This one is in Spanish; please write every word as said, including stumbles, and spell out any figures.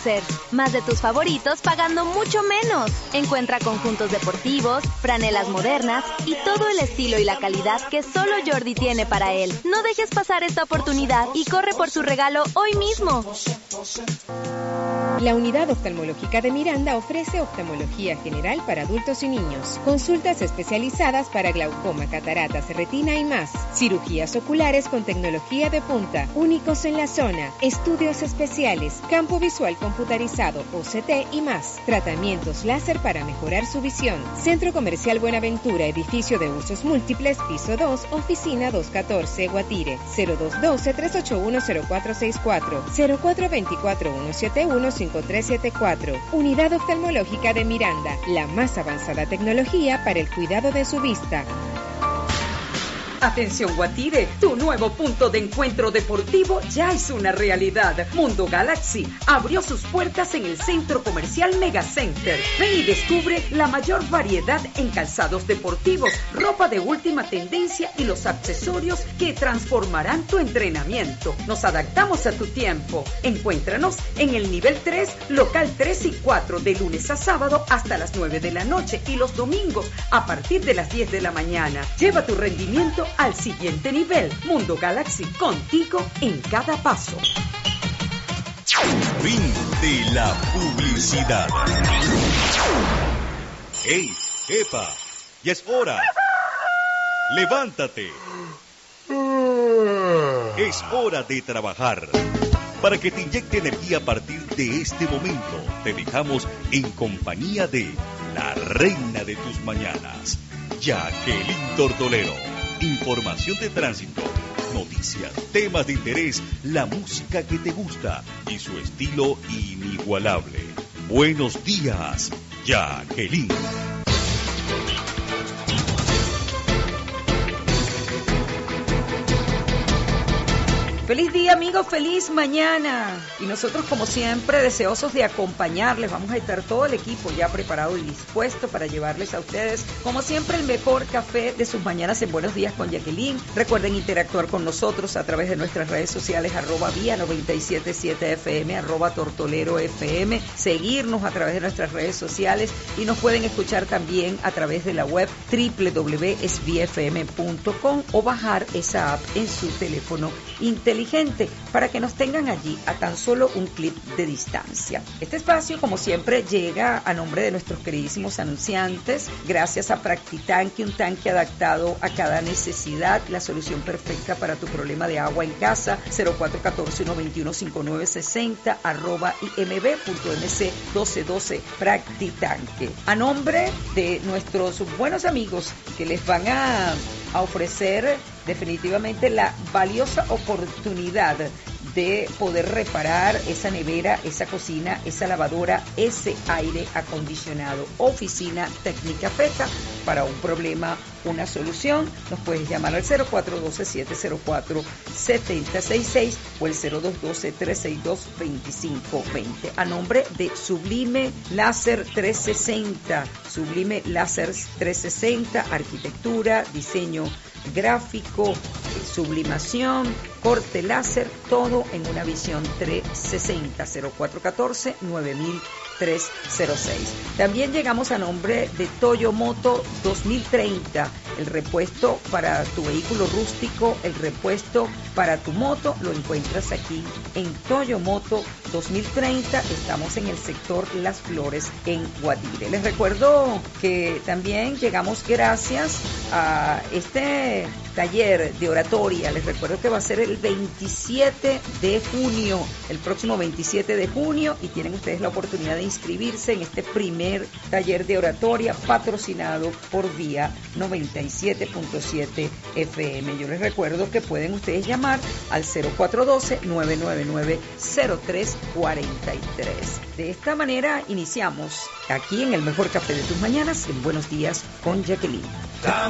conocer. Más de tus favoritos pagando mucho menos. Encuentra conjuntos deportivos, franelas modernas y todo el estilo y la calidad que solo Jordi tiene para él. No dejes pasar esta oportunidad y corre por su regalo hoy mismo. La Unidad Oftalmológica de Miranda ofrece oftalmología general para adultos y niños, consultas especializadas para glaucoma, cataratas, retina y más, cirugías oculares con tecnología de punta, únicos en la zona, estudios especiales, campo visual computarizado, O C T y más, tratamientos láser para mejorar su visión. Centro Comercial Buenaventura, edificio de usos múltiples, piso dos, oficina doscientos catorce, Guatire, cero dos uno dos, tres ocho uno, cero cuatro seis cuatro, cero cuatro dos cuatro, uno siete uno, cinco tres siete cuatro. Unidad Oftalmológica de Miranda, la más avanzada tecnología para el cuidado de su vista. Atención Guatire, tu nuevo punto de encuentro deportivo ya es una realidad. Mundo Galaxy abrió sus puertas en el Centro Comercial Megacenter. Ven y descubre la mayor variedad en calzados deportivos, ropa de última tendencia y los accesorios que transformarán tu entrenamiento. Nos adaptamos a tu tiempo. Encuéntranos en el nivel tres, local tres y cuatro, de lunes a sábado hasta las nueve de la noche y los domingos a partir de las diez de la mañana. Lleva tu rendimiento al siguiente nivel. Mundo Galaxy, contigo en cada paso. Fin de la publicidad. ¡Ey, epa! ¡Ya es hora! ¡Levántate! Es hora de trabajar. Para que te inyecte energía a partir de este momento, te dejamos en compañía de la reina de tus mañanas, Jacqueline Tortolero. Información de tránsito, noticias, temas de interés, la música que te gusta y su estilo inigualable. Buenos días, Jacqueline. Feliz día, amigos, feliz mañana. Y nosotros, como siempre, deseosos de acompañarles. Vamos a estar todo el equipo ya preparado y dispuesto para llevarles a ustedes, como siempre, el mejor café de sus mañanas en Buenos Días con Jacqueline. Recuerden interactuar con nosotros a través de nuestras redes sociales, arroba vía noventa y siete punto siete F M, arroba tortolero F M. Seguirnos a través de nuestras redes sociales y nos pueden escuchar también a través de la web doble u doble u doble u punto es vía f m punto com o bajar esa app en su teléfono inteligente para que nos tengan allí a tan solo un clic de distancia. Este espacio, como siempre, llega a nombre de nuestros queridísimos anunciantes, gracias a Practitanque, un tanque adaptado a cada necesidad, la solución perfecta para tu problema de agua en casa, cero cuatro uno cuatro, uno dos uno, cinco nueve seis cero, arroba imb punto mc doce doce, Practitanque. A nombre de nuestros buenos amigos que les van a, a ofrecer definitivamente la valiosa oportunidad de poder reparar esa nevera, esa cocina, esa lavadora, ese aire acondicionado. Oficina Técnica PECA, para un problema, una solución. Nos puedes llamar al cero cuatro uno dos, siete cero cuatro, siete cero seis seis o el cero dos uno dos, tres seis dos, dos cinco dos cero. A nombre de Sublime Láser trescientos sesenta. Sublime Láser trescientos sesenta, arquitectura, diseño gráfico, sublimación, corte láser, todo en una visión trescientos sesenta. Cero cuatro uno cuatro, nueve mil trescientos seis. También llegamos a nombre de Toyomoto dos mil treinta, el repuesto para tu vehículo rústico, el repuesto para tu moto, lo encuentras aquí en Toyomoto dos mil treinta. Estamos en el sector Las Flores en Guatire. Les recuerdo que también llegamos gracias a este taller de oratoria. Les recuerdo que va a ser el veintisiete de junio, el próximo veintisiete de junio, y tienen ustedes la oportunidad de inscribirse en este primer taller de oratoria patrocinado por Vía noventa y siete punto siete F M. Yo les recuerdo que pueden ustedes llamar al cero cuatro uno dos, nueve nueve nueve, cero tres cuatro tres. De esta manera iniciamos aquí en el mejor café de tus mañanas, en Buenos Días con Jacqueline.